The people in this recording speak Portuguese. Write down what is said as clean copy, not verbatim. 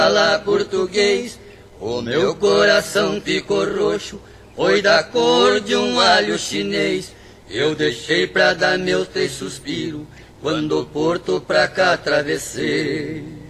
falar português, o meu coração ficou roxo, foi da cor de um alho chinês. Eu deixei pra dar meus 3 suspiros, quando o Porto pra cá atravessei.